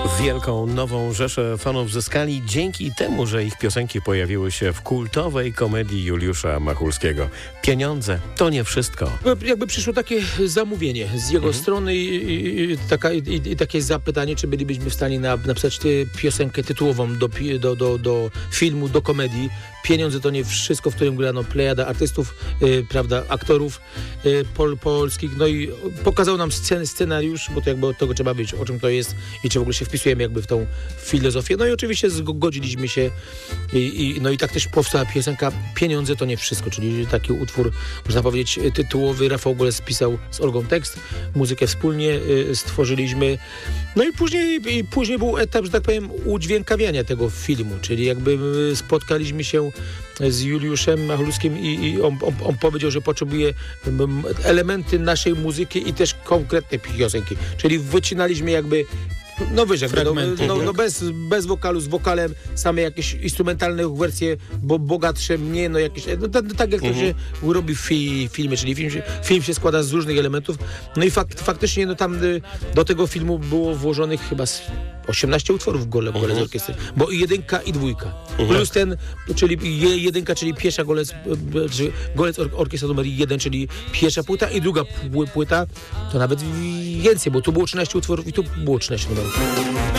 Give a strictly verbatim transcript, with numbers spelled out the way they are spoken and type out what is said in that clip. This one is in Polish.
Wielką nową rzeszę fanów zyskali dzięki temu, że ich piosenki pojawiły się w kultowej komedii Juliusza Machulskiego. Pieniądze to nie wszystko. Jakby przyszło takie zamówienie z jego Mhm. strony i, i, taka, i, i takie zapytanie, czy bylibyśmy w stanie na, napisać tę piosenkę tytułową do, pi- do, do, do filmu, do komedii. Pieniądze to nie wszystko, w którym grano plejada artystów, y, prawda, aktorów y, pol, polskich. No i pokazał nam sceny, scenariusz, bo to jakby od tego trzeba wiedzieć, o czym to jest i czy w ogóle się wpisujemy jakby w tą filozofię. No i oczywiście zgodziliśmy się i, i, no i tak też powstała piosenka Pieniądze to nie wszystko, czyli taki utwór, można powiedzieć, tytułowy. Rafał Golec spisał z Olgą tekst, muzykę wspólnie y, stworzyliśmy. No i później, i później był etap, że tak powiem, udźwiękawiania tego filmu, czyli jakby spotkaliśmy się z Juliuszem Machulskim i, i on, on, on powiedział, że potrzebuje m, elementy naszej muzyki i też konkretne piosenki, czyli wycinaliśmy jakby no wiesz, jakby, no, no, no bez, bez wokalu, z wokalem, same jakieś instrumentalne wersje, bo bogatsze, mnie, no jakieś, no, tak, tak jak mhm. to się robi w fi, filmie, czyli film się, film się składa z różnych elementów, no i fakt, faktycznie no tam y, do tego filmu było włożonych chyba z osiemnaście utworów Gole, Golec mhm. orkiestry, bo i jedynka i dwójka, mhm. plus ten, czyli je, jedynka, czyli pierwsza Golec, czy Golec or, orkiestra numer jeden, czyli pierwsza płyta i druga płyta, to nawet więcej, bo tu było trzynaście utworów i tu było trzynaście numerów.